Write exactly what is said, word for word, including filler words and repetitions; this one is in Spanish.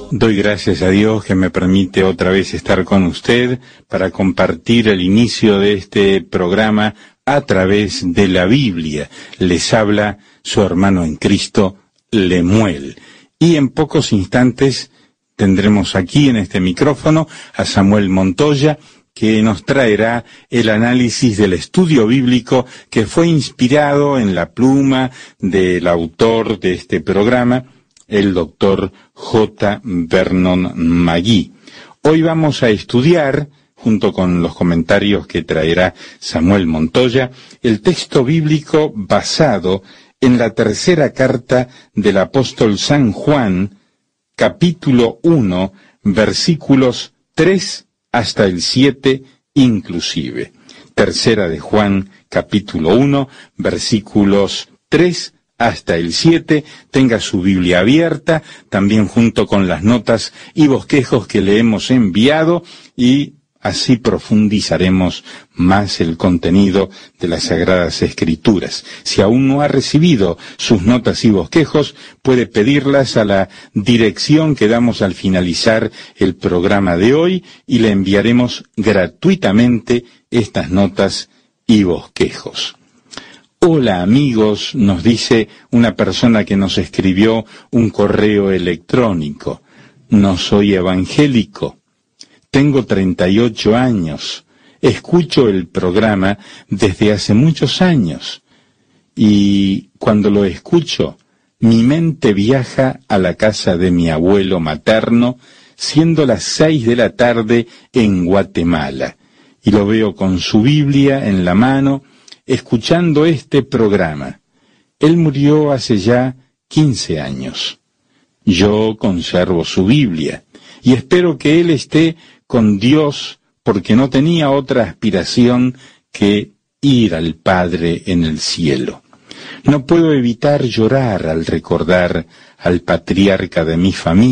Doy gracias a Dios que me permite otra vez estar con usted para compartir el inicio de este programa a través de la Biblia. Les habla su hermano en Cristo, Lemuel. Y en pocos instantes tendremos aquí en este micrófono a Samuel Montoya, que nos traerá el análisis del estudio bíblico que fue inspirado en la pluma del autor de este programa, el doctor J. Vernon McGee. Hoy vamos a estudiar, junto con los comentarios que traerá Samuel Montoya, el texto bíblico basado en la tercera carta del apóstol San Juan, capítulo uno, versículos tres hasta el siete inclusive. Tercera de Juan, capítulo uno, versículos tres hasta el siete, tenga su Biblia abierta, también junto con las notas y bosquejos que le hemos enviado, y así profundizaremos más el contenido de las Sagradas Escrituras. Si aún no ha recibido sus notas y bosquejos, puede pedirlas a la dirección que damos al finalizar el programa de hoy y le enviaremos gratuitamente estas notas y bosquejos. Hola amigos, nos dice una persona que nos escribió un correo electrónico. No soy evangélico. Tengo treinta y ocho años. Escucho el programa desde hace muchos años. Y cuando lo escucho, mi mente viaja a la casa de mi abuelo materno, siendo las seis de la tarde en Guatemala. Y lo veo con su Biblia en la mano, escuchando este programa. Él murió hace ya quince años. Yo conservo su Biblia y espero que él esté con Dios porque no tenía otra aspiración que ir al Padre en el cielo. No puedo evitar llorar al recordar al patriarca de mi familia.